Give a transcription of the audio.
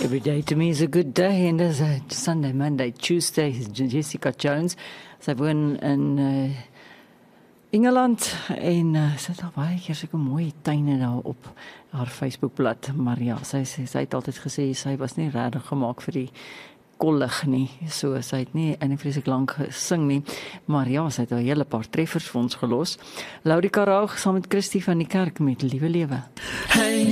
Every day to me is a good day, and there's a Sunday, Monday, Tuesday is Jessica Jones. Sy woon in Engeland en sy het al baie keer sulke mooi tuine daar op haar Facebookblad. Maar ja, sy het altyd gesê sy was nie regtig gemaak vir die kollig nie. So sy het nie eintlik vreeslik lank gesing nie. Maar ja, sy het 'n hele paar treffers vir ons gelos. Laurika Raag saam met Christie van die Kerk met Liewe Lewe. Hey.